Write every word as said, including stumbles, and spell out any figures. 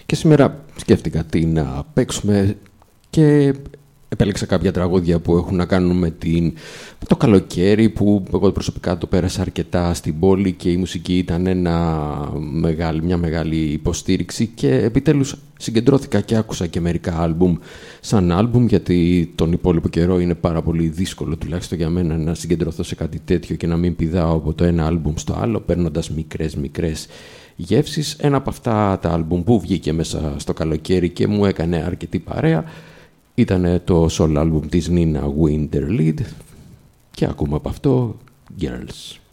Και σήμερα σκέφτηκα τι να παίξουμε και επέλεξα κάποια τραγούδια που έχουν να κάνουν με, την, με το καλοκαίρι, που εγώ προσωπικά το πέρασα αρκετά στην πόλη και η μουσική ήταν ένα μεγάλη, μια μεγάλη υποστήριξη, και επιτέλους συγκεντρώθηκα και άκουσα και μερικά άλμπουμ σαν άλμπουμ, γιατί τον υπόλοιπο καιρό είναι πάρα πολύ δύσκολο, τουλάχιστον για μένα, να συγκεντρωθώ σε κάτι τέτοιο και να μην πηδάω από το ένα άλμπουμ στο άλλο παίρνοντας μικρές μικρές γεύσεις. Ένα από αυτά τα άλμπουμ που βγήκε μέσα στο καλοκαίρι και μου έκανε αρκετή παρέα ήταν το solo album της Nina Winterlied, και ακούμε από αυτό Girls.